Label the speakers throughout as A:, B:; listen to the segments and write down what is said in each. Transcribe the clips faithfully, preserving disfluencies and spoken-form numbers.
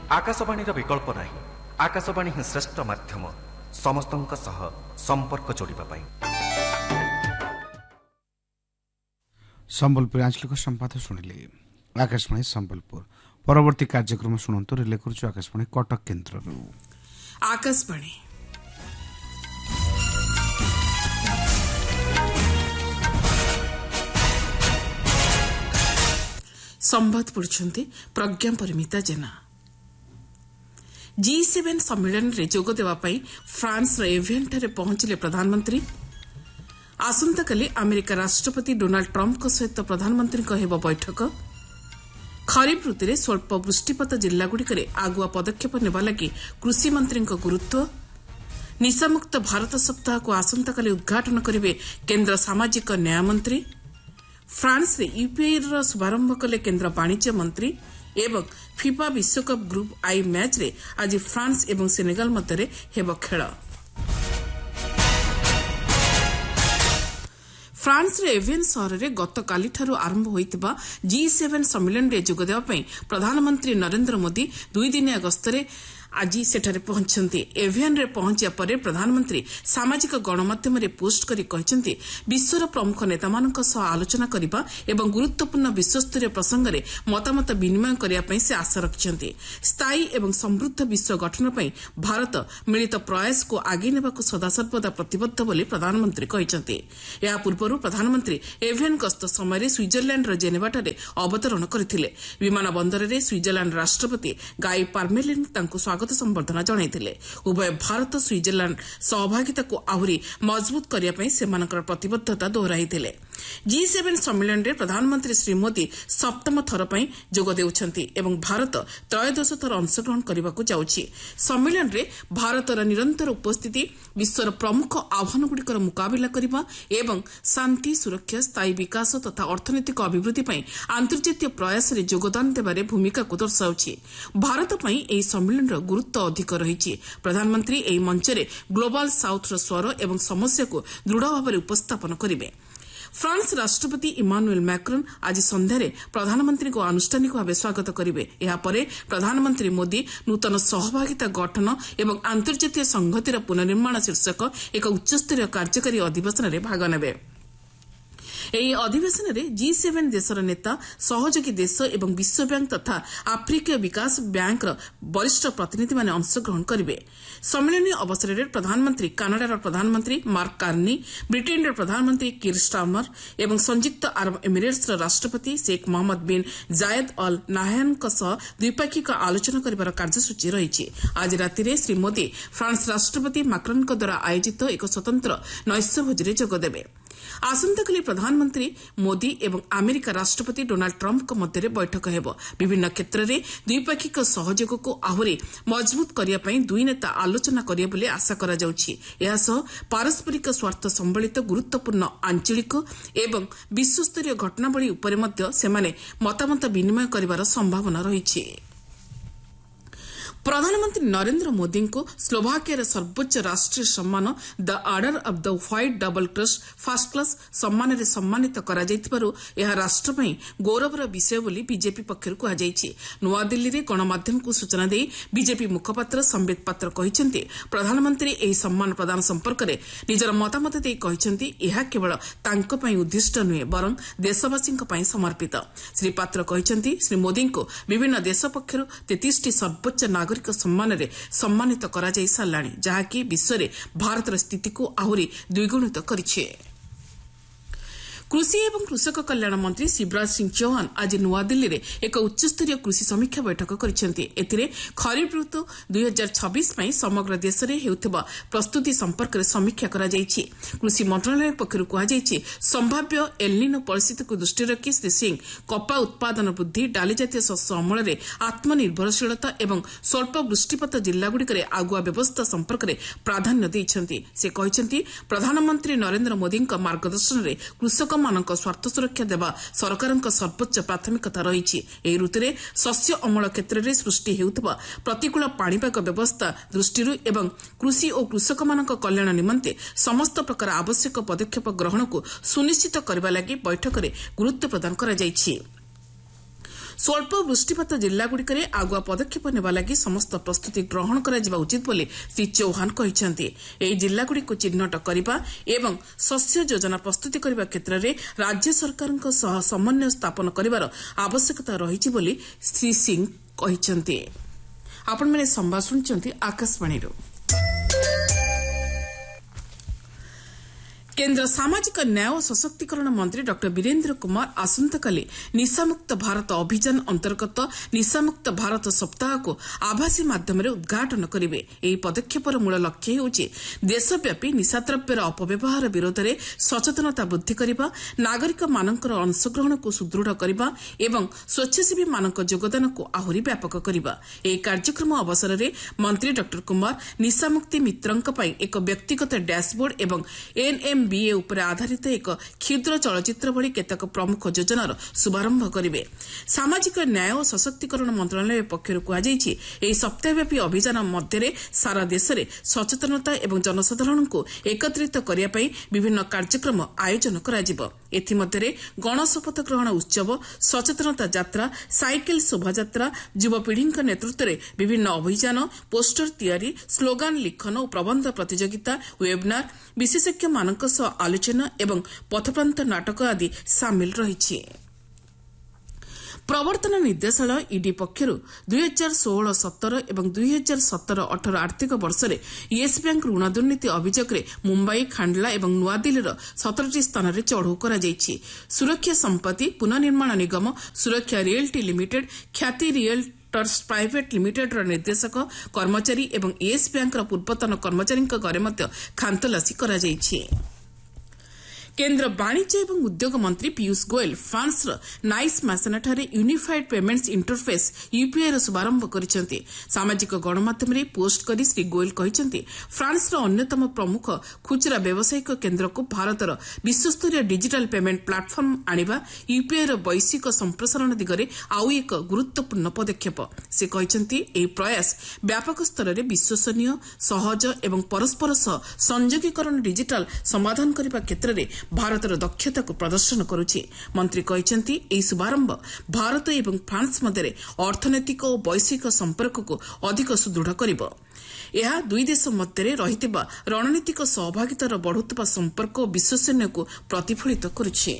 A: आकाशवाणी विकल्प नहीं। आकाशवाणी ही श्रेष्ठ माध्यम समस्तंक सह संपर्क जोड़िबा पाई।
B: संबलपुर आंचलिक संवाद शुणिले आकाशवाणी संबलपुर। परवर्ती कार्यक्रम शुणु रिले करुछु आकाशवाणी कटक केन्द्र।
C: आकाशवाणी संवाद पढ़ुछंती प्रज्ञा परिमिता जेना। जी सेवेन सम्मेलन रे जोग देवा पई फ्रांस रे एवियन ठारे पहुंचले प्रधानमंत्री। आसंता काली अमेरिका राष्ट्रपति डोनाल्ड ट्रंप को सहित प्रधानमंत्री को हेबो बैठक। खरीफ ऋतु रे स्वल्प वृष्टिपात जिल्लागुड़िक आगुआ पदक्षेप नेबा लागि कृषि मंत्री गुरुत्व। निशामुक्त भारत सप्ताह को आसंता काली उद्घाटन करिवे केंद्र सामाजिक न्याय मंत्री। फ्रांस रे यूपीआई रो शुभारंभ कले केंद्र वाणिज्य मंत्री। एवं फिफा विश्वकप ग्रुप आई मैच रे आज फ्रांस एवं सेनेगाल मध्य हेबो खेल। फ्रांस रे एवियन सहर रे गतकाली ठारू आरंभ होइतिबा जी सेवेन सम्मेलन रे जोग देवा पई प्रधानमंत्री नरेंद्र मोदी दुई दिनिया गस्तरे आज सेठारे पहुंचंती। एवियन रे पहुंचिया परे प्रधानमंत्री सामाजिक गणमाध्यम रे पोस्ट करी कहचंती विश्वर प्रमुख नेतामानक सह आलोचना करिबा एवं गुरुत्वपूर्ण विश्वस्तरीय प्रसंग रे मतामत विनिमय करिया पई से आशा रखचंती। स्थायी एवं समृद्ध विश्व गठन पई भारत मिलित प्रयास को आगे नेबा को सदासर्वदा प्रतिबद्ध बोली प्रधानमंत्री कहचंती। या पूर्वरु प्रधानमंत्री एवियन गस्त समय स्विट्जरलैंड रो जेनेवाटारे अवतरण करथिले। विमान बंदर रे स्विट्जरलैंड राष्ट्रपति गाई पार्मेलिन तांको स्वागत संबर्धना जणाइथिले। उभय भारत स्विट्जरलैंड सहभागिता को आहुरी मजबूत करिया पई सेमानकर प्रतिबद्धता दोहराइथिले। जी सेवेन सम्मेलन रे प्रधानमंत्री श्री मोदी सप्तम थर पई जोग देउछंती एवं भारत त्रयोदश थर अंशग्रहण करबाकू जाउछि। सम्मेलन रे भारतर निरंतर उपस्थिति विश्वर प्रमुख आह्वानगुड़िकर मुकाबिला करबा एवं शांति सुरक्षा स्थायी विकास तथा अर्थनैतिक अभिवृद्धि पई अंतर्जातीय प्रयास रे योगदान देबारे भूमिका को दर्शाउछि। भारत पई एही सम्मेलन रो गुरुत्व अधिक रहिछि। प्रधानमंत्री एही मंच रे ग्लोबल साउथ रो स्वर एवं समस्या को दृढ़ भाव उपस्थापन करिवे। फ्रांस राष्ट्रपति इमानुएल मैक्रोन आज संध्यारे प्रधानमंत्री को आनुष्ठानिक भाव स्वागत करिवे। एहा परे प्रधानमंत्री मोदी नूतन सहभागिता गठन एवं अंतर्जातीय संहतिर पुनर्निर्माण शीर्षक एक उच्चस्तरीय कार्यकारी अधिवेशन में भाग नेबे। ଏହି ଅଧିବେଶନରେ ଜି ସେଭେନ ଦେଶର ନେତା ସହଯୋଗୀ ଦେଶ ଏବଂ ବିଶ୍ୱ ବ୍ୟାଙ୍କ ତଥା ଆଫ୍ରିକୀୟ ବିକାଶ ବ୍ୟାଙ୍କର ବରିଷ୍ଠ ପ୍ରତିନିଧିମାନେ ଅଂଶଗ୍ରହଣ କରିବେ। ସମ୍ମିଳନୀ ଅବସରରେ ପ୍ରଧାନମନ୍ତ୍ରୀ କାନାଡାର ପ୍ରଧାନମନ୍ତ୍ରୀ ମାର୍କ କାର୍ନି, ବ୍ରିଟେନ୍ର ପ୍ରଧାନମନ୍ତ୍ରୀ କିର୍ ଷ୍ଟାର୍ମର ଏବଂ ସଂଯୁକ୍ତ ଆରବ ଏମିରେଟ୍ସର ରାଷ୍ଟ୍ରପତି Sheikh Mohammed bin Zayed all ନାହୟାନଙ୍କ ସହ ଦ୍ୱିପାକ୍ଷିକ ଆଲୋଚନା କରିବାର କାର୍ଯ୍ୟସୂଚୀ ରହିଛି। ଆଜି ରାତିରେ ଶ୍ରୀ ମୋଦି ଫ୍ରାନ୍ସ ରାଷ୍ଟ୍ରପତି ମାକ୍ରନ୍ଙ୍କ ଦ୍ୱାରା ଆୟୋଜିତ ଏକ ସ୍ୱତନ୍ତ୍ର ନୈଶ୍ୟଭୋଜିରେ ଯୋଗଦେବେ। ଆସନ୍ତାକାଲି ପ୍ରଧାନମନ୍ତ୍ରୀ ମୋଦି ଏବଂ ଆମେରିକା ରାଷ୍ଟ୍ରପତି ଡୋନାଲ୍ଡ ଟ୍ରମ୍ପଙ୍କ ମଧ୍ୟରେ ବୈଠକ ହେବ। ବିଭିନ୍ନ କ୍ଷେତ୍ରରେ ଦ୍ୱିପାକ୍ଷିକ ସହଯୋଗକୁ ଆହୁରି ମଜବୁତ କରିବା ପାଇଁ ଦୁଇ ନେତା ଆଲୋଚନା କରିବେ ବୋଲି ଆଶା କରାଯାଉଛି। ଏହାସହ ପାରସ୍ପରିକ ସ୍ୱାର୍ଥ ସମ୍ବଳିତ ଗୁରୁତ୍ୱପୂର୍ଣ୍ଣ ଆଞ୍ଚଳିକ ଏବଂ ବିଶ୍ୱସ୍ତରୀୟ ଘଟଣାବଳୀ ଉପରେ ମଧ୍ୟ ସେମାନେ ମତାମତ ବିନିମୟ କରିବାର ସମ୍ଭାବନା ରହିଛି। प्रधानमंत्री नरेंद्र मोदी को स्लोवाकियार सर्वोच्च राष्ट्रीय सम्मान the order of the white double cross first class सम्मान रे सम्मानित करा जायतिबारु एहा राष्ट्र पई गौरवर विषय बोली बीजेपी पक्षरु कहा जायछि। नुआ दिल्ली रे गणमाध्यम को सूचना दे बीजेपी मुखपात्र संबित पात्र कहिसेंती प्रधानमंत्री एही सम्मान प्रदान संपर्क रे निजर मतामत दे कहिसेंती एहा केवल तांको पई उद्दिष्ट नुहे बरं देशवासींक पई समर्पित। श्री पात्र कहिसेंती श्री मोदी को विभिन्न देश पक्षरु तैंतीस टी सर्वोच्च नागरिक सम्मान रे सम्मानित करा जाई सारलाणी, जहाँकि विश्व रे भारतर स्थिति को आहुरी द्विगुणित करिछे। कृषि एवं कृषक कल्याण मंत्री शिवराज सिंह चौहान आज नुआदिल्ली रे एक उच्चस्तरीय कृषि समीक्षा बैठक करिसेंती। एथिरे खरीफ ऋतु दुई हजार छब्बीस पई समग्र देश रे हेउथिबा प्रस्तुति संपर्क रे समीक्षा करा जायछि। कृषि मंत्रालय पक्षरु कहा जायछि संभाव्य एल्निनो परिस्थिति को दृष्टि रखी श्री सिंह कपा उत्पादन वृद्धि, डाली जातीय शस्य अमल रे आत्मनिर्भरशीलता एवं स्वल्प वृष्टिपात जिल्लागुड़िक आगुआ व्यवस्था संपर्क रे प्राधान्य दैछन्ति। से कहिसेंती प्रधानमंत्री नरेंद्र मोदीଙ୍କ मार्गदर्शन रे कृषक ମାନଙ୍କ ସ୍ୱାର୍ଥ ସୁରକ୍ଷା ଦେବା ସରକାରଙ୍କ ସର୍ବୋଚ୍ଚ ପ୍ରାଥମିକତା ରହିଛି। ଏହି ଋତୁରେ ଶସ୍ୟ ଅମଳ କ୍ଷେତ୍ରରେ ସୃଷ୍ଟି ହେଉଥିବା ପ୍ରତିକୂଳ ପାଣିପାଗ ବ୍ୟବସ୍ଥା ଦୃଷ୍ଟିରୁ ଏବଂ କୃଷି ଓ କୃଷକମାନଙ୍କ କଲ୍ୟାଣ ନିମନ୍ତେ ସମସ୍ତ ପ୍ରକାର ଆବଶ୍ୟକ ପଦକ୍ଷେପ ଗ୍ରହଣକୁ ସୁନିଶ୍ଚିତ କରିବା ଲାଗି ବୈଠକରେ ଗୁରୁତ୍ୱ ପ୍ରଦାନ କରାଯାଇଛି। ସ୍ୱଳ୍ପ ବୃଷ୍ଟିପାତ ଜିଲ୍ଲାଗୁଡ଼ିକରେ ଆଗୁଆ ପଦକ୍ଷେପ ନେବା ଲାଗି ସମସ୍ତ ପ୍ରସ୍ତୁତି ଗ୍ରହଣ କରାଯିବା ଉଚିତ ବୋଲି ଶ୍ରୀ ଚୌହାନ କହିଛନ୍ତି। ଏହି ଜିଲ୍ଲାଗୁଡ଼ିକୁ ଚିହ୍ନଟ କରିବା ଏବଂ ଶସ୍ୟ ଯୋଜନା ପ୍ରସ୍ତୁତି କରିବା କ୍ଷେତ୍ରରେ ରାଜ୍ୟ ସରକାରଙ୍କ ସହ ସମନ୍ୱୟ ସ୍ଥାପନ କରିବାର ଆବଶ୍ୟକତା ରହିଛି ବୋଲି ଶ୍ରୀ ସିଂ କହିଛନ୍ତି। ଆପଣମାନେ ସମ୍ବାଦ ଶୁଣୁଛନ୍ତି ଆକାଶବାଣୀରୁ। କେନ୍ଦ୍ର ସାମାଜିକ ନ୍ୟାୟ ଓ ସଶକ୍ତିକରଣ ମନ୍ତ୍ରୀ ଡ ବୀରେନ୍ଦ୍ର କୁମାର ଆସନ୍ତାକାଲି ନିଶାମୁକ୍ତ ଭାରତ ଅଭିଯାନ ଅନ୍ତର୍ଗତ ନିଶାମୁକ୍ତ ଭାରତ ସପ୍ତାହକୁ ଆଭାସୀ ମାଧ୍ୟମରେ ଉଦ୍ଘାଟନ କରିବେ। ଏହି ପଦକ୍ଷେପର ମୂଳ ଲକ୍ଷ୍ୟ ହେଉଛି ଦେଶବ୍ୟାପୀ ନିଶାଦ୍ରବ୍ୟର ଅପବ୍ୟବହାର ବିରୋଧରେ ସଚେତନତା ବୃଦ୍ଧି କରିବା, ନାଗରିକମାନଙ୍କର ଅଂଶଗ୍ରହଣକୁ ସୁଦୃଢ଼ କରିବା ଏବଂ ସ୍ୱେଚ୍ଛାସେବୀମାନଙ୍କ ଯୋଗଦାନକୁ ଆହୁରି ବ୍ୟାପକ କରିବା। ଏହି କାର୍ଯ୍ୟକ୍ରମ ଅବସରରେ ମନ୍ତ୍ରୀ ଡ କୁମାର ନିଶାମୁକ୍ତି ମିତ୍ରଙ୍କ ପାଇଁ ଏକ ବ୍ୟକ୍ତିଗତ ଡ୍ୟାସବୋର୍ଡ ଏବଂ ଏନ୍ଏମ୍ ବିଏ ଉପରେ ଆଧାରିତ ଏକ କ୍ଷୁଦ୍ର ଚଳଚ୍ଚିତ୍ର ଭଳି କେତେକ ପ୍ରମୁଖ ଯୋଜନାର ଶୁଭାରମ୍ଭ କରିବେ। ସାମାଜିକ ନ୍ୟାୟ ଓ ସଶକ୍ତିକରଣ ମନ୍ତ୍ରଣାଳୟ ପକ୍ଷରୁ କୁହାଯାଇଛି ଏହି ସପ୍ତାହବ୍ୟାପୀ ଅଭିଯାନ ମଧ୍ୟରେ ସାରା ଦେଶରେ ସଚେତନତା ଏବଂ ଜନସାଧାରଣଙ୍କୁ ଏକତ୍ରିତ କରିବା ପାଇଁ ବିଭିନ୍ନ କାର୍ଯ୍ୟକ୍ରମ ଆୟୋଜନ କରାଯିବ। ଏଥିମଧ୍ୟରେ ଗଣଶପଥ ଗ୍ରହଣ ଉତ୍ସବ, ସଚେତନତା ଯାତ୍ରା, ସାଇକେଲ ଶୋଭାଯାତ୍ରା, ଯୁବପିଢ଼ିଙ୍କ ନେତୃତ୍ୱରେ ବିଭିନ୍ନ ଅଭିଯାନ, ପୋଷ୍ଟର ତିଆରି, ସ୍ଲୋଗାନ ଲିଖନ ଓ ପ୍ରବନ୍ଧ ପ୍ରତିଯୋଗିତା, ୱେବନାର, ବିଶେଷଜ୍ଞମାନଙ୍କ ସହ ଆଲୋଚନା ଏବଂ ପଥପ୍ରାନ୍ତ ନାଟକ ଆଦି ସାମିଲ ରହିଛି। ପ୍ରବର୍ତ୍ତନ ନିର୍ଦ୍ଦେଶାଳୟ ଇଡି ପକ୍ଷରୁ ଦୁଇ ହଜାର ଷୋହଳ ସତର ଏବଂ ଦୁଇ ହଜାର ସତର ଅଠର ଆର୍ଥିକ ବର୍ଷରେ ୟେସ୍ ବ୍ୟାଙ୍କ ଋଣ ଦୁର୍ନୀତି ଅଭିଯୋଗରେ ମୁମ୍ବାଇ, ଖାଣ୍ଡଲା ଏବଂ ନୂଆଦିଲ୍ଲୀର ସତରଟି ସ୍ଥାନରେ ଚଢ଼ଉ କରାଯାଇଛି। ସୁରକ୍ଷା ସମ୍ପତ୍ତି ପୁନଃନିର୍ମାଣ ନିଗମ, ସୁରକ୍ଷା ରିଏଲ୍ଟି ଲିମିଟେଡ୍, ଖ୍ୟାତି ରିଏଲ୍ ଟର୍ସ ପ୍ରାଇଭେଟ୍ ଲିମିଟେଡ୍ର ନିର୍ଦ୍ଦେଶକ, କର୍ମଚାରୀ ଏବଂ ୟେସ୍ ବ୍ୟାଙ୍କର ପୂର୍ବତନ କର୍ମଚାରୀଙ୍କ ଘରେ ମଧ୍ୟ ଖାନ୍ତଲାସୀ କରାଯାଇଛି। କେନ୍ଦ୍ର ବାଣିଜ୍ୟ ଏବଂ ଉଦ୍ୟୋଗ ମନ୍ତ୍ରୀ ପୀୟୁଷ ଗୋୟଲ ଫ୍ରାନ୍ସର ନାଇସ୍ ମାସେନାଠାରେ ୟୁନିଫାଏଡ୍ ପେମେଣ୍ଟସ୍ ଇଣ୍ଟରଫେସ୍ ୟୁପିଆଇର ଶୁଭାରମ୍ଭ କରିଛନ୍ତି। ସାମାଜିକ ଗଣମାଧ୍ୟମରେ ପୋଷ୍ଟ କରି ଶ୍ରୀ ଗୋୟଲ କହିଛନ୍ତି, ଫ୍ରାନ୍ସର ଅନ୍ୟତମ ପ୍ରମୁଖ ଖୁଚୁରା ବ୍ୟବସାୟିକ କେନ୍ଦ୍ରକୁ ଭାରତର ବିଶ୍ୱସ୍ତରୀୟ ଡିଜିଟାଲ ପେମେଣ୍ଟ ପ୍ଲାଟଫର୍ମ ଆଣିବା ୟୁପିଆଇର ବୈଶ୍ୱିକ ସମ୍ପ୍ରସାରଣ ଦିଗରେ ଆଉ ଏକ ଗୁରୁତ୍ୱପୂର୍ଣ୍ଣ ପଦକ୍ଷେପ। ସେ କହିଛନ୍ତି, ଏହି ପ୍ରୟାସ ବ୍ୟାପକ ସ୍ତରରେ ବିଶ୍ୱସନୀୟ, ସହଜ ଏବଂ ପରସ୍ପର ସହ ସଂଯୋଗୀକରଣ ଡିଜିଟାଲ ସମାଧାନ କରିବା କ୍ଷେତ୍ରରେ ଭାରତର ଦକ୍ଷତାକୁ ପ୍ରଦର୍ଶନ କରୁଛି। ମନ୍ତ୍ରୀ କହିଛନ୍ତି, ଏହି ଶୁଭାରମ୍ଭ ଭାରତ ଏବଂ ଫ୍ରାନ୍ସ ମଧ୍ୟରେ ଅର୍ଥନୈତିକ ଓ ବୈଷୟିକ ସମ୍ପର୍କକୁ ଅଧିକ ସୁଦୃଢ଼ କରିବ। ଏହା ଦୁଇ ଦେଶ ମଧ୍ୟରେ ରହିଥିବା ରଣନୀତିକ ସହଭାଗିତାର ବଢ଼ୁଥିବା ସମ୍ପର୍କ ଓ ବିଶ୍ୱସନୀୟକୁ ପ୍ରତିଫଳିତ କରୁଛି।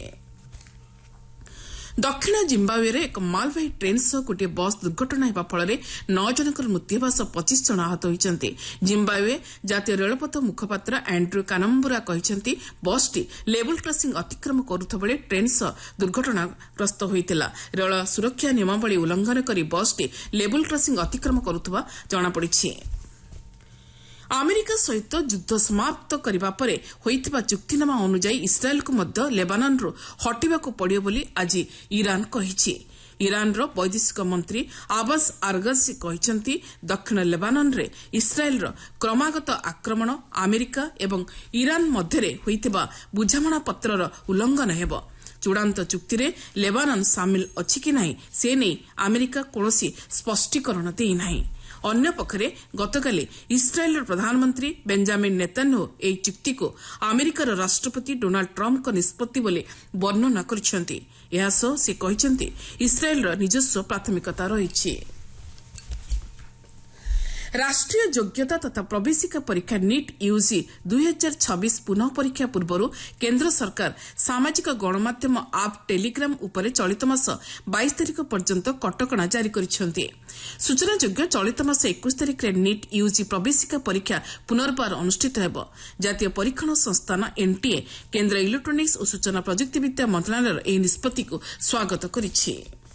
C: ଦକ୍ଷିଣ ଜିମ୍ବାୱେରେ ଏକ ମାଲବାହୀ ଟ୍ରେନ୍ ସହ ଗୋଟିଏ ବସ୍ ଦୁର୍ଘଟଣା ହେବା ଫଳରେ ନଅ ଜଣଙ୍କର ମୃତ୍ୟୁ ହେବା ସହ ପଚିଶ ଜଣ ଆହତ ହୋଇଛନ୍ତି। ଜିମ୍ବାୱେ ଜାତୀୟ ରେଳପଥ ମୁଖପାତ୍ର ଆଣ୍ଡ୍ରୁ କାନମ୍ବୁରା କହିଛନ୍ତି, ବସ୍ଟି ଲେବୁଲ କ୍ରସିଂ ଅତିକ୍ରମ କରୁଥିବାବେଳେ ଟ୍ରେନ୍ ସହ ଦୁର୍ଘଟଣାଗ୍ରସ୍ତ ହୋଇଥିଲା। ରେଳ ସୁରକ୍ଷା ନିୟମାବଳୀ ଉଲ୍ଲଂଘନ କରି ବସ୍ଟି ଲେବୁଲ କ୍ରସିଂ ଅତିକ୍ରମ କରୁଥିବା ଜଣାପଡ଼ିଛି। ଆମେରିକା ସହିତ ଯୁଦ୍ଧ ସମାପ୍ତ କରିବା ପରେ ହୋଇଥିବା ଚୁକ୍ତିନାମା ଅନୁଯାୟୀ ଇସ୍ରାଏଲ୍କୁ ମଧ୍ୟ ଲେବାନନରୁ ହଟିବାକୁ ପଡ଼ିବ ବୋଲି ଆଜି ଇରାନ୍ କହିଛି। ଇରାନ୍ର ବୈଦେଶିକ ମନ୍ତ୍ରୀ ଆବାସ୍ ଆରଗସି କହିଛନ୍ତି, ଦକ୍ଷିଣ ଲେବାନନରେ ଇସ୍ରାଏଲ୍ର କ୍ରମାଗତ ଆକ୍ରମଣ ଆମେରିକା ଏବଂ ଇରାନ୍ ମଧ୍ୟରେ ହୋଇଥିବା ବୁଝାମଣାପତ୍ରର ଉଲ୍ଲଂଘନ ହେବ। ଚୂଡ଼ାନ୍ତ ଚୁକ୍ତିରେ ଲେବାନନ ସାମିଲ ଅଛି କି ନାହିଁ ସେ ନେଇ ଆମେରିକା କୌଣସି ସ୍ପଷ୍ଟୀକରଣ ଦେଇନାହିଁ। ଅନ୍ୟପକ୍ଷରେ ଗତକାଲି ଇସ୍ରାଏଲ୍ର ପ୍ରଧାନମନ୍ତ୍ରୀ ବେଞ୍ଜାମିନ୍ ନେତାନ୍ୟାହୁ ଏହି ଚୁକ୍ତିକୁ ଆମେରିକାର ରାଷ୍ଟ୍ରପତି ଡୋନାଲ୍ଡ ଟ୍ରମ୍ପଙ୍କ ନିଷ୍ପତ୍ତି ବୋଲି ବର୍ଣ୍ଣନା କରିଛନ୍ତି। ଏହାସହ ସେ କହିଛନ୍ତି, ଇସ୍ରାଏଲ୍ର ନିଜସ୍ୱ ପ୍ରାଥମିକତା ରହିଛି। ରାଷ୍ଟ୍ରୀୟ ଯୋଗ୍ୟତା ତଥା ପ୍ରବେଶିକା ପରୀକ୍ଷା ନିଟ୍ ୟୁଜି ଦୁଇ ହଜାର ଛବିଶ ପୁନଃ ପରୀକ୍ଷା ପୂର୍ବରୁ କେନ୍ଦ୍ର ସରକାର ସାମାଜିକ ଗଣମାଧ୍ୟମ ଆପ୍ ଟେଲିଗ୍ରାମ ଉପରେ ଚଳିତ ମାସ ବାଇଶ ତାରିଖ ପର୍ଯ୍ୟନ୍ତ କଟକଣା ଜାରି କରିଛନ୍ତି। ସୂଚନାଯୋଗ୍ୟ, ଚଳିତ ମାସ ଏକୋଇଶ ତାରିଖରେ ନିଟ୍ ୟୁଜି ପ୍ରବେଶିକା ପରୀକ୍ଷା ପୁନର୍ବାର ଅନୁଷ୍ଠିତ ହେବ। ଜାତୀୟ ପରୀକ୍ଷଣ ସଂସ୍ଥାନ ଏନ୍ଟିଏ କେନ୍ଦ୍ର ଇଲେକ୍ଟ୍ରୋନିକ୍ସ ଓ ସୂଚନା ପ୍ରଯୁକ୍ତିବିଦ୍ୟା ମନ୍ତ୍ରଣାଳୟର ଏହି ନିଷ୍ପତ୍ତିକୁ ସ୍ୱାଗତ କରିଛି।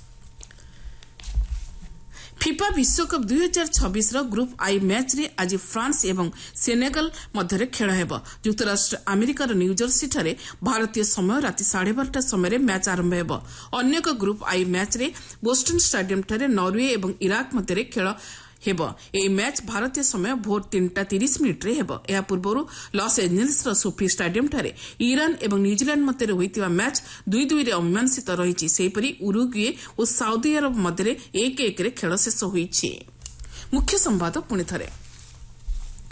C: ଫିଫା ବିଶ୍ୱକପ୍ ଦୁଇ ହଜାର ଛବିଶର ଗ୍ରୁପ୍ ଆଇ ମ୍ୟାଚ୍ରେ ଆଜି ଫ୍ରାନ୍ସ ଏବଂ ସେନେଗାଲ ମଧ୍ୟରେ ଖେଳ ହେବ। ଯୁକ୍ତରାଷ୍ଟ୍ର ଆମେରିକାର ନ୍ୟୁଜର୍ସିଠାରେ ଭାରତୀୟ ସମୟ ରାତି ସାଢ଼େ ବାରଟା ସମୟରେ ମ୍ୟାଚ୍ ଆରମ୍ଭ ହେବ। ଅନ୍ୟ ଏକ ଗ୍ରୁପ୍ ଆଇ ମ୍ୟାଚ୍ରେ ବୋଷ୍ଟନ୍ ଷ୍ଟାଡିୟମ୍ଠାରେ ନରୱେ ଏବଂ ଇରାକ ମଧ୍ୟରେ ଖେଳ ହେବ। ଏହି ମ୍ୟାଚ୍ ଭାରତୀୟ ସମୟ ଭୋର ତିନିଟା ତିରିଶ ମିନିଟ୍ରେ ହେବ। ଏହା ପୂର୍ବରୁ ଲସ୍ ଏଞ୍ଜେଲସ୍ର ସୋଫି ଷ୍ଟାଡିୟମ୍ଠାରେ ଇରାନ ଏବଂ ନ୍ୟୁଜିଲାଣ୍ଡ ମଧ୍ୟରେ ହୋଇଥିବା ମ୍ୟାଚ୍ ଦୁଇ ଦୁଇରେ ଅମୀମାଂସିତ ରହିଛି। ସେହିପରି ଉରୁଗୁଏ ଓ ସାଉଦି ଆରବ ମଧ୍ୟରେ ଏକ ଏକରେ ଖେଳ ଶେଷ ହୋଇଛି। ମୁଖ୍ୟ ସମ୍ବାଦ ପୁଣିଥରେ।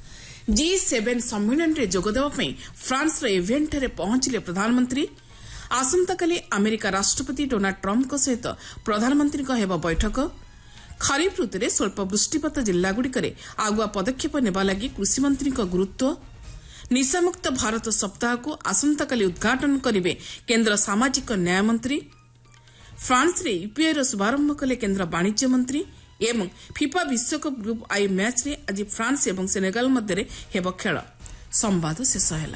C: ଜି ସେଭେନ୍ ସମ୍ମିଳନୀରେ ଯୋଗଦେବା ପାଇଁ ଫ୍ରାନ୍ସର ଏଭିଆନ୍ଠାରେ ପହଞ୍ଚିଲେ ପ୍ରଧାନମନ୍ତ୍ରୀ। ଆସନ୍ତାକାଲି ଆମେରିକା ରାଷ୍ଟ୍ରପତି ଡୋନାଲ୍ଡ ଟ୍ରମ୍ପଙ୍କ ସହିତ ପ୍ରଧାନମନ୍ତ୍ରୀଙ୍କ ହେବ ବୈଠକ। ଖରିଫ୍ ଋତୁରେ ସ୍ୱଳ୍ପ ବୃଷ୍ଟିପାତ ଜିଲ୍ଲାଗୁଡ଼ିକରେ ଆଗୁଆ ପଦକ୍ଷେପ ନେବା ଲାଗି କୃଷିମନ୍ତ୍ରୀଙ୍କ ଗୁରୁତ୍ୱ। ନିଶାମୁକ୍ତ ଭାରତ ସପ୍ତାହକୁ ଆସନ୍ତାକାଲି ଉଦ୍ଘାଟନ କରିବେ କେନ୍ଦ୍ର ସାମାଜିକ ନ୍ୟାୟ ମନ୍ତ୍ରୀ। ଫ୍ରାନ୍ସରେ ୟୁପିଆଇର ଶୁଭାରମ୍ଭ କଲେ କେନ୍ଦ୍ର ବାଣିଜ୍ୟ ମନ୍ତ୍ରୀ। ଏବଂ ଫିଫା ବିଶ୍ୱକପ୍ ଗ୍ରୁପ୍ ଆଇ ମ୍ୟାଚ୍ରେ ଆଜି ଫ୍ରାନ୍ସ ଏବଂ ସେନେଗାଲ ମଧ୍ୟରେ ହେବ ଖେଳ। ସମ୍ବାଦ ଶେଷ ହେଲା।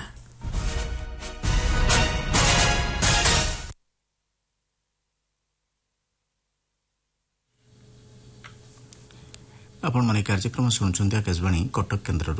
D: ଆପଣମାନେ କାର୍ଯ୍ୟକ୍ରମ ଶୁଣୁଛନ୍ତି ଆକାଶବାଣୀ କଟକ କେନ୍ଦ୍ରରୁ।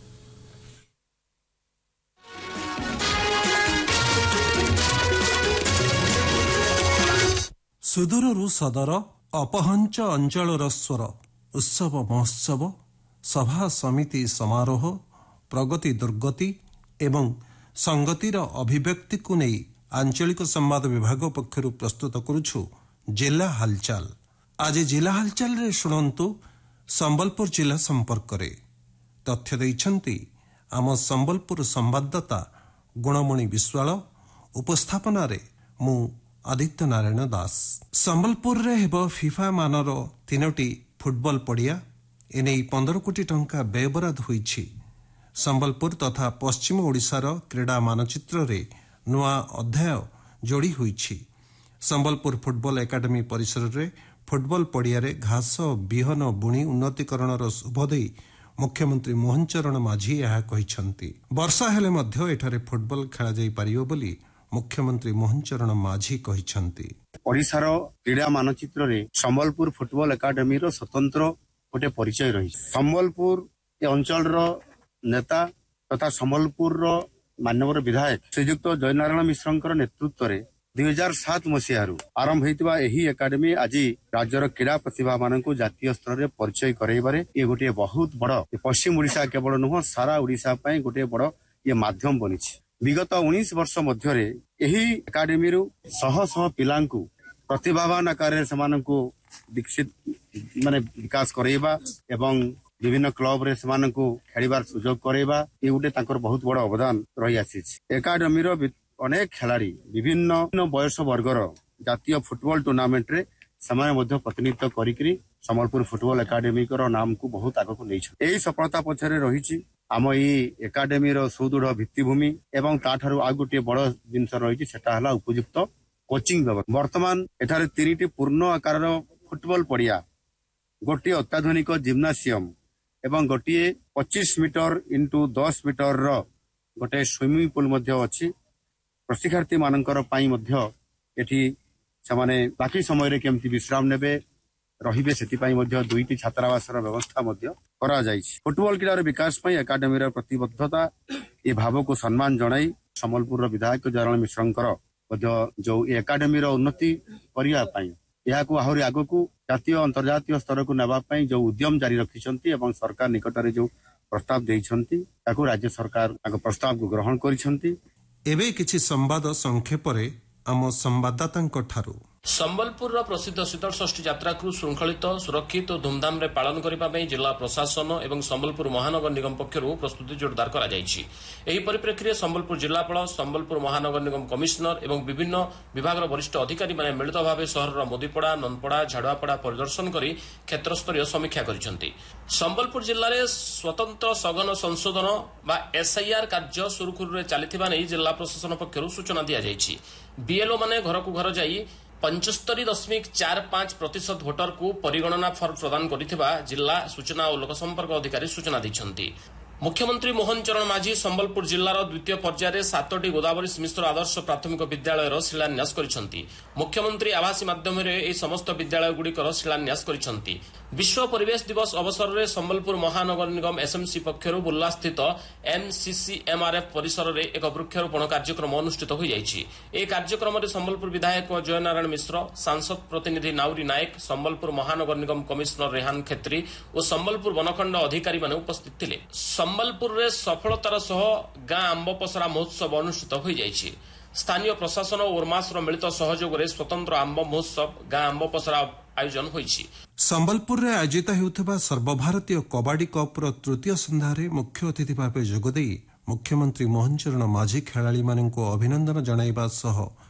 E: ସୁଦୂରରୁ ସଦର ଅପହଞ୍ଚ ଅଞ୍ଚଳର ସ୍ୱର ଉତ୍ସବ ମହୋତ୍ସବ ସଭା ସମିତି ସମାରୋହ ପ୍ରଗତି ଦୁର୍ଗତି ଏବଂ ସଂଗତିର ଅଭିବ୍ୟକ୍ତିକୁ ନେଇ ଆଞ୍ଚଳିକ ସମ୍ବାଦ ବିଭାଗ ପକ୍ଷରୁ ପ୍ରସ୍ତୁତ କରୁଛୁ ଜିଲ୍ଲା ହାଲଚାଲ। ଆଜି ଜିଲ୍ଲା ହାଲଚାଲରେ ଶୁଣନ୍ତୁ ସମ୍ବଲପୁର ଜିଲ୍ଲା ସମ୍ପର୍କରେ ତଥ୍ୟ ଦେଇଛନ୍ତି ଆମ ସମ୍ବଲପୁର ସମ୍ବାଦଦାତା ଗୁଣମଣି ବିଶ୍ୱାଳ। ଉପସ୍ଥାପନାରେ ମୁଁ ଆଦିତ୍ୟ ନାରାୟଣ ଦାସ। ସମ୍ବଲପୁରରେ ହେବ ଫିଫା ମାନର ତିନୋଟି ଫୁଟବଲ ପଡ଼ିଆ। ଏନେଇ ପନ୍ଦର କୋଟି ଟଙ୍କା ବ୍ୟୟବରାଦ ହୋଇଛି। ସମ୍ବଲପୁର ତଥା ପଶ୍ଚିମ ଓଡ଼ିଶାର କ୍ରୀଡ଼ା ମାନଚିତ୍ରରେ ନୂଆ ଅଧ୍ୟାୟ ଯୋଡ଼ି ହୋଇଛି। ସମ୍ବଲପୁର ଫୁଟବଲ ଏକାଡେମୀ ପରିସରରେ ଫୁଟବଲ ପଡ଼ିଆରେ ଘାସ ବିହନ ବୁଣି ଉନ୍ନତିକରଣର ଶୁଭ ଦେଇ ମୁଖ୍ୟମନ୍ତ୍ରୀ ମୋହନ ଚରଣ ମାଝୀ ଏହା କହିଛନ୍ତି। ବର୍ଷା ହେଲେ ମଧ୍ୟ ଏଠାରେ ଫୁଟବଲ ଖେଳାଯାଇପାରିବ ବୋଲି ମୁଖ୍ୟମନ୍ତ୍ରୀ ମୋହନ ଚରଣ ମାଝୀ କହିଛନ୍ତି।
F: ଓଡ଼ିଶାର କ୍ରୀଡ଼ା ମାନଚିତ୍ରରେ ସମ୍ବଲପୁର ଫୁଟବଲ ଏକାଡେମୀର ସ୍ୱତନ୍ତ୍ର ଗୋଟେ ପରିଚୟ ରହିଛି। ସମ୍ବଲପୁର ଏ ଅଞ୍ଚଳର ନେତା ତଥା ସମ୍ବଲପୁରର ମାନ୍ୟବର ବିଧାୟକ ଶ୍ରୀଯୁକ୍ତ ଜୟନାରାୟଣ ମିଶ୍ରଙ୍କର ନେତୃତ୍ୱରେ ଦୁଇ ହଜାର ସାତ ମସିହାରୁ ଆରମ୍ଭ ହୋଇଥିବା ଏହି ଏକାଡେମୀ ଆଜି ରାଜ୍ୟର କ୍ରୀଡ଼ା ପ୍ରତିଭା ମାନଙ୍କୁ ଜାତୀୟ ସ୍ତରରେ ପରିଚୟ କରାଇବାରେ ଇଏ ଗୋଟିଏ ବହୁତ ବଡ ପଶ୍ଚିମ ଓଡ଼ିଶା କେବଳ ନୁହଁ ସାରା ଓଡ଼ିଶା ପାଇଁ ଗୋଟିଏ ବଡ ଇଏ ମାଧ୍ୟମ ବନିଛି। ବିଗତ ଉଣେଇଶ ବର୍ଷ ମଧ୍ୟରେ ଏହି ଏକାଡେମୀରୁ ଶହ ଶହ ପିଲାଙ୍କୁ ପ୍ରତିଭାବାନ ଆକାରରେ ସେମାନଙ୍କୁ ବିକଶିତ ମାନେ ବିକାଶ କରାଇବା ଏବଂ ବିଭିନ୍ନ କ୍ଲବରେ ସେମାନଙ୍କୁ ଖେଳିବାର ସୁଯୋଗ କରାଇବା ଏ ଗୋଟେ ତାଙ୍କର ବହୁତ ବଡ ଅବଦାନ ରହିଆସିଛି। ଏକାଡେମୀର ଅନେକ ଖେଳାଳି ବିଭିନ୍ନ ବୟସ ବର୍ଗର ଜାତୀୟ ଫୁଟବଲ ଟୁର୍ଣ୍ଣାମେଣ୍ଟରେ ସେମାନେ ମଧ୍ୟ ପ୍ରତିନିଧିତ୍ୱ କରିକି ସମ୍ବଲପୁର ଫୁଟବଲ ଏକାଡେମୀର ନାମକୁ ବହୁତ ଆଗକୁ ନେଇଛନ୍ତି। ଏହି ସଫଳତା ପଛରେ ରହିଛି ଆମ ଏଇ ଏକାଡେମୀର ସୁଦୃଢ ଭିତ୍ତିଭୂମି ଏବଂ ତାଠାରୁ ଆଉ ଗୋଟିଏ ବଡ ଜିନିଷ ରହିଛି, ସେଟା ହେଲା ଉପଯୁକ୍ତ କୋଚିଂ ବ୍ୟବସ୍ଥା। ବର୍ତ୍ତମାନ ଏଠାରେ ତିନିଟି ପୂର୍ଣ୍ଣ ଆକାରର ଫୁଟବଲ ପଡ଼ିଆ, ଗୋଟିଏ ଅତ୍ୟାଧୁନିକ ଜିମ୍ନାସିୟମ ଏବଂ ଗୋଟିଏ ପଚିଶ ମିଟର ଇଣ୍ଟୁ ଦଶ ମିଟରର ଗୋଟିଏ ସୁଇମିଂ ପୁଲ ମଧ୍ୟ ଅଛି। ପ୍ରଶିକ୍ଷାର୍ଥୀ ମାନଙ୍କର ପାଇଁ ମଧ୍ୟ ଏଠି ସେମାନେ ବାକି ସମୟରେ କେମିତି ବିଶ୍ରାମ ନେବେ ରହିବେ ସେଥିପାଇଁ ମଧ୍ୟ ଦୁଇଟି ଛାତ୍ରାବାସର ବ୍ୟବସ୍ଥା ମଧ୍ୟ କରାଯାଇଛି। ଫୁଟବଲ କ୍ରୀଡ଼ାର ବିକାଶ ପାଇଁ ଏକାଡେମୀର ପ୍ରତିବଦ୍ଧତା ଏ ଭାବକୁ ସମ୍ମାନ ଜଣାଇ ସମ୍ବଲପୁରର ବିଧାୟକ ଜୟନାରାୟଣ ମିଶ୍ରଙ୍କର ମଧ୍ୟ ଯୋଉ ଏକାଡେମୀର ଉନ୍ନତି କରିବା ପାଇଁ ଏହାକୁ ଆହୁରି ଆଗକୁ ଜାତୀୟ ଅନ୍ତର୍ଜାତୀୟ ସ୍ତରକୁ ନେବା ପାଇଁ ଯୋଉ ଉଦ୍ୟମ ଜାରି ରଖିଛନ୍ତି ଏବଂ ସରକାର ନିକଟରେ ଯୋଉ ପ୍ରସ୍ତାବ ଦେଇଛନ୍ତି ତାକୁ ରାଜ୍ୟ ସରକାର ତାଙ୍କ ପ୍ରସ୍ତାବକୁ ଗ୍ରହଣ କରିଛନ୍ତି।
E: ଏବେ କିଛି ସମ୍ବାଦ ସଂକ୍ଷେପରେ ଆମ ସମ୍ବାଦଦାତାଙ୍କ ଠାରୁ।
G: ସମ୍ବଲପୁରର ପ୍ରସିଦ୍ଧ ଶୀତଳଷଷ୍ଠୀ ଯାତ୍ରାକୁ ଶୃଙ୍ଖଳିତ ସୁରକ୍ଷିତ ଓ ଧୁମ୍ଧାମ୍ରେ ପାଳନ କରିବା ପାଇଁ ଜିଲ୍ଲା ପ୍ରଶାସନ ଏବଂ ସମ୍ବଲପୁର ମହାନଗର ନିଗମ ପକ୍ଷରୁ ପ୍ରସ୍ତୁତି ଜୋରଦାର କରାଯାଇଛି। ଏହି ପରିପ୍ରେକ୍ଷୀରେ ସମ୍ବଲପୁର ଜିଲ୍ଲାପାଳ, ସମ୍ବଲପୁର ମହାନଗର ନିଗମ କମିଶନର ଏବଂ ବିଭିନ୍ନ ବିଭାଗର ବରିଷ୍ଠ ଅଧିକାରୀମାନେ ମିଳିତ ଭାବେ ସହରର ମୋଦିପଡ଼ା, ନନ୍ଦପଡ଼ା, ଝାଡ଼ୁଆପଡ଼ା ପରିଦର୍ଶନ କରି କ୍ଷେତ୍ରସ୍ତରୀୟ ସମୀକ୍ଷା କରିଛନ୍ତି। ସମ୍ବଲପୁର ଜିଲ୍ଲାରେ ସ୍ୱତନ୍ତ୍ର ସଘନ ସଂଶୋଧନ ବା ଏସ୍ଆଇଆର୍ କାର୍ଯ୍ୟ ସୁରୁଖୁରୁରେ ଚାଲିଥିବା ନେଇ ଜିଲ୍ଲା ପ୍ରଶାସନ ପକ୍ଷରୁ ସୂଚନା ଦିଆଯାଇଛି। ବିଏଲ୍ଓ ମାନେ ଘରକୁ ଘର ଯାଇ ପଞ୍ଚସ୍ତରୀ ଦଶମିକ ଚାରି ପାଞ୍ଚ ପ୍ରତିଶତ ଭୋଟରକୁ ପରିଗଣନା ଫର୍ମ ପ୍ରଦାନ କରିଥିବା ଜିଲ୍ଲା ସୂଚନା ଓ ଲୋକସମ୍ପର୍କ ଅଧିକାରୀ ସୂଚନା ଦେଇଛନ୍ତି। ମୁଖ୍ୟମନ୍ତ୍ରୀ ମୋହନ ଚରଣ ମାଝୀ ସମ୍ବଲପୁର ଜିଲ୍ଲାର ଦ୍ୱିତୀୟ ପର୍ଯ୍ୟାୟରେ ସାତଟି ଗୋଦାବରୀ ମିଶ୍ର ଆଦର୍ଶ ପ୍ରାଥମିକ ବିଦ୍ୟାଳୟର ଶିଳାନ୍ୟାସ କରିଛନ୍ତି। ମୁଖ୍ୟମନ୍ତ୍ରୀ ଆଭାସୀ ମାଧ୍ୟମରେ ଏହି ସମସ୍ତ ବିଦ୍ୟାଳୟଗୁଡ଼ିକର ଶିଳାନ୍ୟାସ କରିଛନ୍ତି। ବିଶ୍ୱ ପରିବେଶ ଦିବସ ଅବସରରେ ସମ୍ବଲପୁର ମହାନଗର ନିଗମ ଏସ୍ଏମ୍ସି ପକ୍ଷରୁ ବୁର୍ଲାସ୍ଥିତ ଏମ୍ସିସିଏମ୍ଆର୍ଏଫ୍ ପରିସରରେ ଏକ ବୃକ୍ଷରୋପଣ କାର୍ଯ୍ୟକ୍ରମ ଅନୁଷ୍ଠିତ ହୋଇଯାଇଛି। ଏହି କାର୍ଯ୍ୟକ୍ରମରେ ସମ୍ବଲପୁର ବିଧାୟକ ଜୟନାରାୟଣ ମିଶ୍ର, ସାଂସଦ ପ୍ରତିନିଧି ନାଉରୀ ନାୟକ, ସମ୍ବଲପୁର ମହାନଗର ନିଗମ କମିଶନର ରେହାନ ଖେତ୍ରୀ ଓ ସମ୍ବଲପୁର ବନଖଣ୍ଡ ଅଧିକାରୀମାନେ ଉପସ୍ଥିତ ଥିଲେ। ସମ୍ବଲପୁରରେ ସଫଳତାର ସହ ଗାଁ ଆମ୍ବ ପସରା ମହୋତ୍ସବ ଅନୁଷ୍ଠିତ ହୋଇଯାଇଛି। ସ୍ଥାନୀୟ ପ୍ରଶାସନ ଓ ଓର୍ମାସର ମିଳିତ ସହଯୋଗରେ ସ୍ୱତନ୍ତ୍ର ଆମ୍ବ ମହୋତ୍ସବ ଗାଁ ଆମ୍ବ ପସରା ଆୟୋଜନ ହୋଇଛି।
E: ସମ୍ବଲପୁରରେ ଆୟୋଜିତ ହେଉଥିବା ସର୍ବଭାରତୀୟ କବାଡି କପ୍ର ତୃତୀୟ ସନ୍ଧ୍ୟାରେ ମୁଖ୍ୟ ଅତିଥି ଭାବେ ଯୋଗଦେଇ ମୁଖ୍ୟମନ୍ତ୍ରୀ ମୋହନ ଚରଣ ମାଝୀ ଖେଳାଳିମାନଙ୍କୁ ଅଭିନନ୍ଦନ ଜଣାଇବା ସହ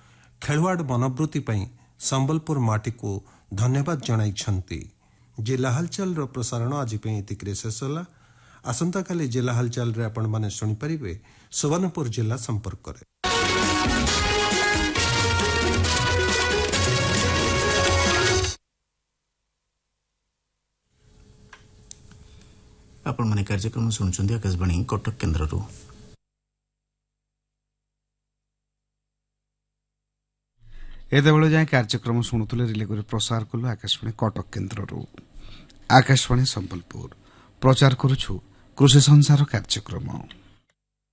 E: ଖେଳୁଆଡ଼ ମନୋବୃତ୍ତି ପାଇଁ ସମ୍ବଲପୁର ମାଟିକୁ ଧନ୍ୟବାଦ ଜଣାଇଛନ୍ତି। ଜିଲ୍ଲା ହାଲଚାଲର ପ୍ରସାରଣ ଆଜି ପାଇଁ ଏତିକିରେ ଶେଷ ହେଲା। ଆସନ୍ତାକାଲି ଜିଲ୍ଲା ହାଲଚାଲରେ ଆପଣମାନେ ଶୁଣିପାରିବେ ସୁବର୍ଣ୍ଣପୁର ଜିଲ୍ଲା ସମ୍ପର୍କରେ।
D: ଆପଣମାନେ କାର୍ଯ୍ୟକ୍ରମ ଶୁଣୁଛନ୍ତି ଆକାଶବାଣୀ କଟକ କେନ୍ଦ୍ରରୁ।
B: ଏତେବେଳେ ଯାଏଁ କାର୍ଯ୍ୟକ୍ରମ ଶୁଣୁଥିଲେ ରିଲେ କରି ପ୍ରସାର କଲୁ ଆକାଶବାଣୀ କଟକ କେନ୍ଦ୍ରରୁ। ଆକାଶବାଣୀ ସମ୍ବଲପୁର ପ୍ରଚାର କରୁଛୁ କୃଷି ସଂସାର କାର୍ଯ୍ୟକ୍ରମ।